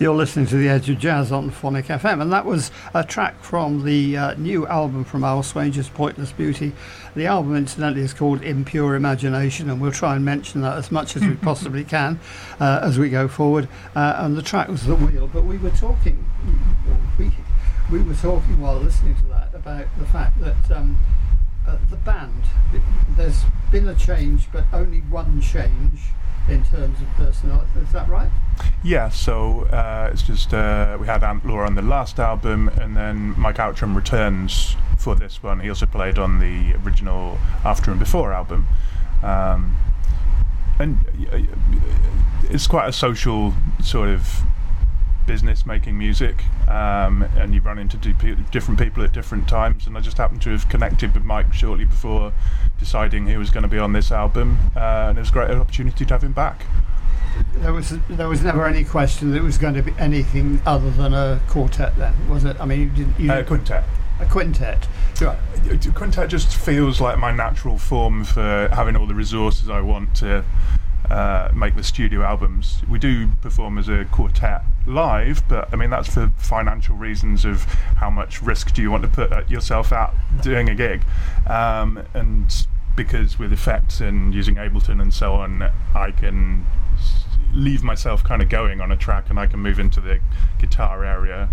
You're listening to The Edge of Jazz on Phonic FM, and that was a track from the new album from Al Swain, Just Pointless Beauty. The album, incidentally, is called Impure Imagination, and we'll try and mention that as much as we possibly can as we go forward. And the track was The Wheel, but we were talking while listening to that about the fact that the band, there's been a change, but only one change in terms of personnel. Is that right? Yeah, so it's just we had Antlaw on the last album, and then Mike Outram returns for this one. He also played on the original After and Before album. And it's quite a social sort of business, making music, and you run into different people at different times, and I just happened to have connected with Mike shortly before deciding he was going to be on this album, and it was a great opportunity to have him back. There was never any question that it was going to be anything other than a quartet then, was it? I mean, quintet. A quintet. Right. Quintet just feels like my natural form for having all the resources I want to make the studio albums. We do perform as a quartet live, but I mean that's for financial reasons of how much risk do you want to put yourself at doing a gig, and because with effects and using Ableton and so on, I can leave myself kind of going on a track and I can move into the guitar area.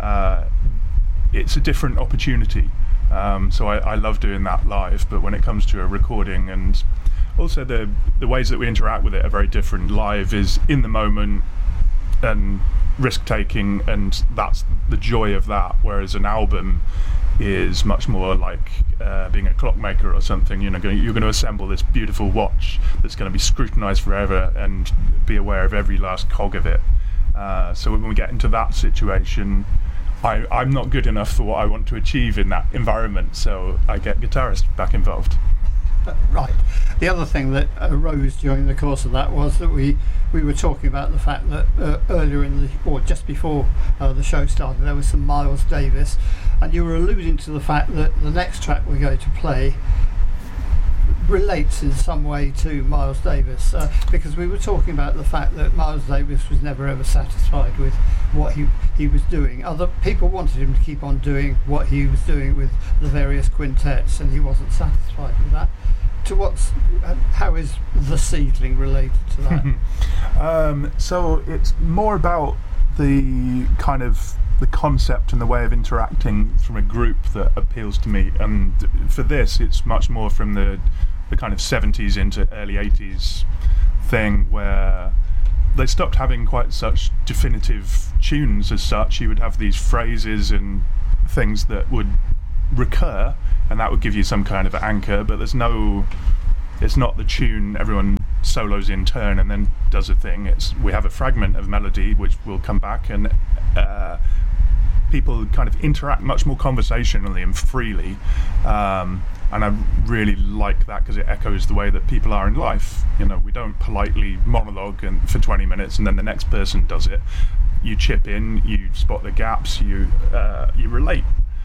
It's a different opportunity, so I love doing that live, but when it comes to a recording, and also the ways that we interact with it are very different. Live is in the moment and risk-taking, and that's the joy of that, whereas an album is much more like being a clockmaker or something. You're going to assemble this beautiful watch that's going to be scrutinized forever and be aware of every last cog of it. So when we get into that situation, I'm not good enough for what I want to achieve in that environment, so I get guitarists back involved. Right. The other thing that arose during the course of that was that we were talking about the fact that earlier or just before the show started, there was some Miles Davis, and you were alluding to the fact that the next track we're going to play relates in some way to Miles Davis, because we were talking about the fact that Miles Davis was never ever satisfied with what he was doing. Other people wanted him to keep on doing what he was doing with the various quintets, and he wasn't satisfied with that. How is The Seedling related to that? So it's more about the kind of the concept and the way of interacting from a group that appeals to me, and for this it's much more from the kind of 70s into early 80s thing, where they stopped having quite such definitive tunes as such. You would have these phrases and things that would recur, and that would give you some kind of anchor, but it's not the tune everyone solos in turn and then does a thing. We have a fragment of melody which will come back, and people kind of interact much more conversationally and freely, and I really like that because it echoes the way that people are in life. We don't politely monologue for 20 minutes and then the next person does it. You chip in, you spot the gaps, you relate.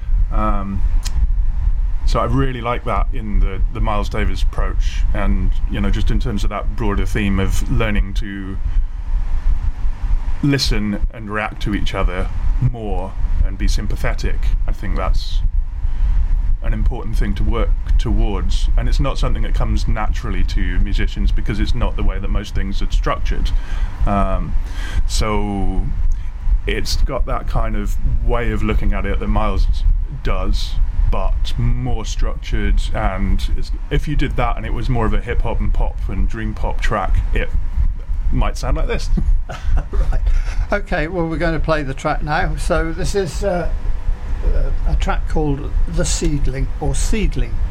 So I really like that in the Miles Davis approach, and just in terms of that broader theme of learning to listen and react to each other more and be sympathetic. I think that's an important thing to work towards, and it's not something that comes naturally to musicians because it's not the way that most things are structured. So it's got that kind of way of looking at it that Miles does, but more structured, and if you did that and it was more of a hip hop and pop and dream pop track, it might sound like this. Right. Okay, well, we're going to play the track now. So this is a track called The Seedling, or Seedling.